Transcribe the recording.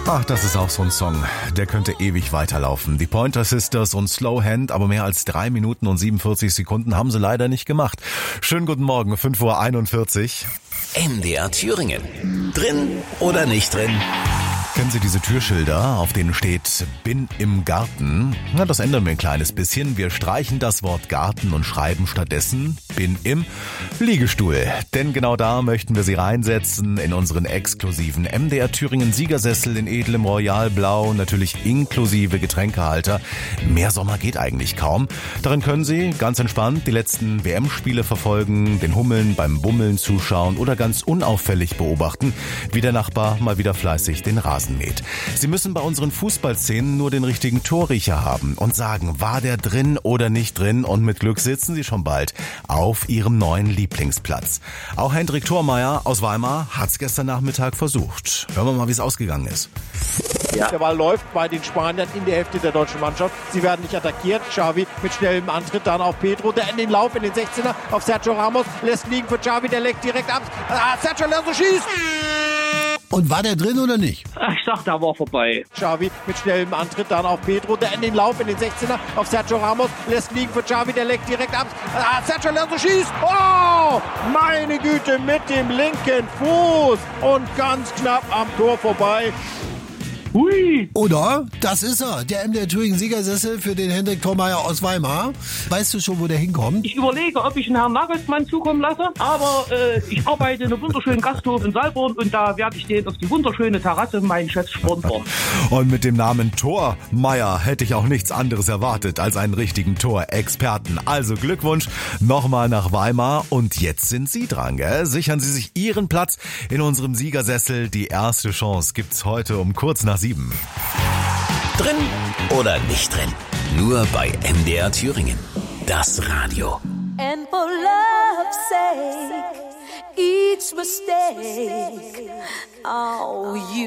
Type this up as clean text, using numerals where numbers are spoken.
Ach, das ist auch so ein Song. Der könnte ewig weiterlaufen. Die Pointer Sisters und Slow Hand, aber mehr als 3 Minuten und 47 Sekunden haben sie leider nicht gemacht. Schönen guten Morgen, 5:41 Uhr. MDR Thüringen. Drin oder nicht drin? Kennen Sie diese Türschilder, auf denen steht "Bin im Garten"? Na, das ändern wir ein kleines bisschen. Wir streichen das Wort Garten und schreiben stattdessen "Bin im Liegestuhl". Denn genau da möchten wir Sie reinsetzen in unseren exklusiven MDR Thüringen Siegersessel in edlem Royalblau, natürlich inklusive Getränkehalter. Mehr Sommer geht eigentlich kaum. Darin können Sie ganz entspannt die letzten WM-Spiele verfolgen, den Hummeln beim Bummeln zuschauen oder ganz unauffällig beobachten, wie der Nachbar mal wieder fleißig den Rasen mäht. Sie müssen bei unseren Fußballszenen nur den richtigen Torriecher haben und sagen, war der drin oder nicht drin, und mit Glück sitzen Sie schon bald auf Ihrem neuen Lieblingsplatz. Auch Hendrik Thormeyer aus Weimar hat es gestern Nachmittag versucht. Hören wir mal, wie es ausgegangen ist. Ja. Der Ball läuft bei den Spaniern in der Hälfte der deutschen Mannschaft. Sie werden nicht attackiert. Xavi mit schnellem Antritt, dann auf Pedro, der in den Lauf in den 16er auf Sergio Ramos, lässt liegen für Xavi, der leckt direkt ab. Sergio Ramos schießt! Und war der drin oder nicht? Ich dachte, da war vorbei. Xavi mit schnellem Antritt, dann auf Pedro, der in den Lauf in den 16er auf Sergio Ramos, lässt liegen für Xavi, der leckt direkt ab. Sergio Ramos schießt! Oh! Meine Güte, mit dem linken Fuß und ganz knapp am Tor vorbei. Hui! Oder? Das ist er, der MDR Thüringen Siegersessel für den Hendrik Thormeyer aus Weimar. Weißt du schon, wo der hinkommt? Ich überlege, ob ich einen Herrn Nagelsmann zukommen lasse, aber ich arbeite in einem wunderschönen Gasthof in Salborn und da werde ich den auf die wunderschöne Terrasse meinen Chefs sponsern. Und mit dem Namen Thormeyer hätte ich auch nichts anderes erwartet als einen richtigen Torexperten. Also Glückwunsch nochmal nach Weimar, und jetzt sind Sie dran, gell? Sichern Sie sich Ihren Platz in unserem Siegersessel. Die erste Chance gibt's heute um kurz nach 7. Drin oder nicht drin? Nur bei MDR Thüringen. Das Radio. And for love's sake, each mistake, oh, you